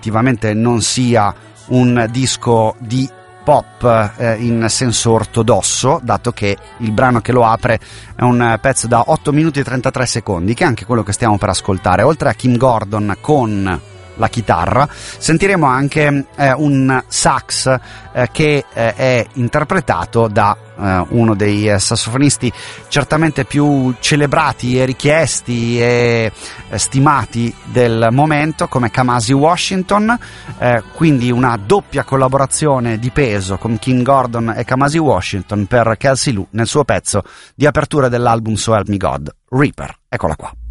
effettivamente non sia un disco di pop in senso ortodosso, dato che il brano che lo apre è un pezzo da 8 minuti e 33 secondi, che è anche quello che stiamo per ascoltare. Oltre a Kim Gordon con la chitarra, sentiremo anche un sax che è interpretato da uno dei sassofonisti certamente più celebrati e richiesti e stimati del momento, come Kamasi Washington, quindi una doppia collaborazione di peso con Kim Gordon e Kamasi Washington per Kelsey Lu nel suo pezzo di apertura dell'album So Help Me God, Reaper. Eccola qua.